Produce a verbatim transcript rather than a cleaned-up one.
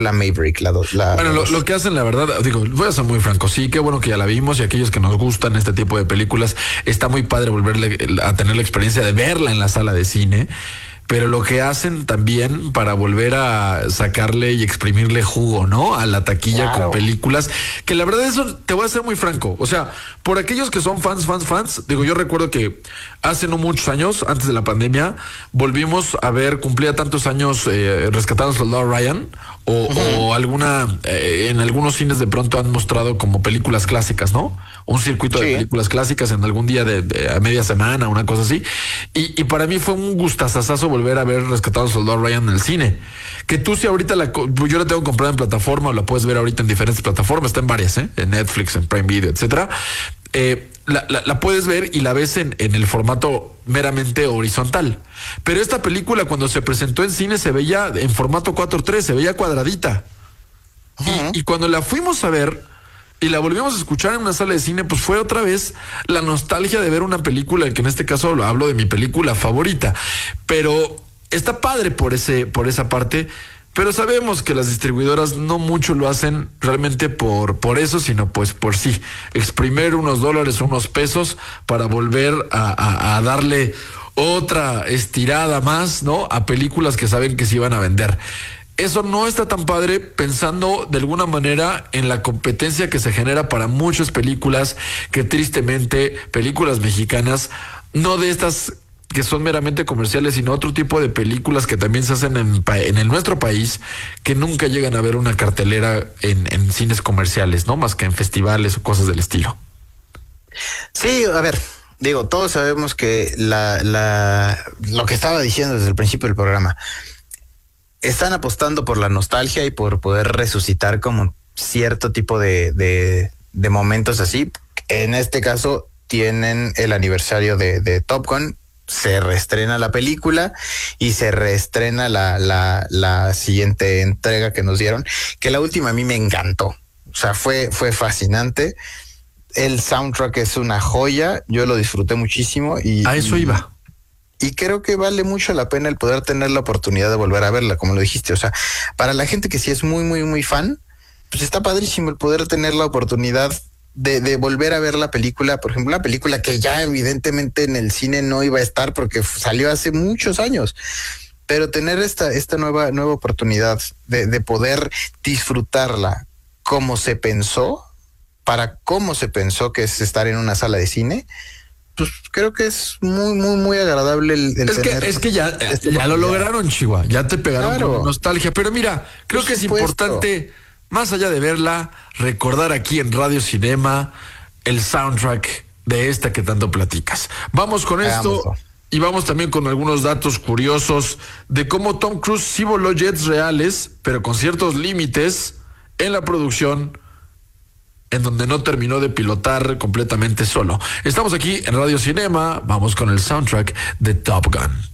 la Maverick, la dos. La, bueno, la lo, dos. lo que hacen, la verdad, digo, voy a ser muy franco, sí, qué bueno que ya la vimos y aquellos que nos gustan este tipo de películas, está muy padre volverle a tener la experiencia de verla en la sala de cine. Pero lo que hacen también para volver a sacarle y exprimirle jugo, ¿no? A la taquilla Claro. con películas, que la verdad eso te voy a ser muy franco. O sea, por aquellos que son fans, fans, fans, digo, yo recuerdo que hace no muchos años, antes de la pandemia, volvimos a ver, cumplía tantos años eh, Rescatando al Soldado Ryan, o, uh-huh. o alguna, eh, en algunos cines de pronto han mostrado como películas clásicas, ¿no? Un circuito sí. de películas clásicas en algún día de, de a media semana, una cosa así. Y, y para mí fue un gustazazazo volver a ver Rescatado al Soldado Ryan en el cine. Que tú si ahorita la, yo la tengo comprada en plataforma, o la puedes ver ahorita en diferentes plataformas, está en varias, ¿eh? En Netflix, en Prime Video, etcétera. Eh, la, la, la puedes ver y la ves en, en el formato meramente horizontal. Pero esta película cuando se presentó en cine se veía en formato cuatro tres, se veía cuadradita. Uh-huh. Y, y cuando la fuimos a ver y la volvimos a escuchar en una sala de cine, pues fue otra vez la nostalgia de ver una película, que en este caso hablo de mi película favorita. Pero está padre por ese, por esa parte. Pero sabemos que las distribuidoras no mucho lo hacen realmente por, por eso, sino pues por sí, exprimir unos dólares, unos pesos para volver a, a, a darle otra estirada más, ¿no? A películas que saben que se iban a vender. Eso no está tan padre pensando de alguna manera en la competencia que se genera para muchas películas que tristemente, películas mexicanas, no de estas que son meramente comerciales, sino otro tipo de películas que también se hacen en, en el nuestro país, que nunca llegan a ver una cartelera en, en cines comerciales, ¿no? Más que en festivales o cosas del estilo. Sí, a ver, digo, todos sabemos que la, la, lo que estaba diciendo desde el principio del programa, están apostando por la nostalgia y por poder resucitar como cierto tipo de, de, de momentos así. En este caso, tienen el aniversario de, de Top Gun, se reestrena la película y se reestrena la, la, la siguiente entrega que nos dieron, que la última a mí me encantó. O sea, fue, fue fascinante. El soundtrack es una joya, yo lo disfruté muchísimo. Y a eso y, iba. Y creo que vale mucho la pena el poder tener la oportunidad de volver a verla, como lo dijiste. O sea, para la gente que sí es muy, muy, muy fan, pues está padrísimo el poder tener la oportunidad de, de volver a ver la película. Por ejemplo, una película que ya evidentemente en el cine no iba a estar porque salió hace muchos años. Pero tener esta, esta nueva, nueva oportunidad de, de poder disfrutarla como se pensó, para cómo se pensó que es estar en una sala de cine, pues creo que es muy, muy, muy agradable el, el es tener... Que, es que ya, este ya lo lograron, Chihuahua. Ya te pegaron claro. con nostalgia. Pero mira, creo Por que supuesto. es importante, más allá de verla, recordar aquí en Radio Cinema el soundtrack de esta que tanto platicas. Vamos con esto Hagámoslo. Y vamos también con algunos datos curiosos de cómo Tom Cruise sí voló jets reales, pero con ciertos límites en la producción, en donde no terminó de pilotar completamente solo. Estamos aquí en Radio Cinema, vamos con el soundtrack de Top Gun.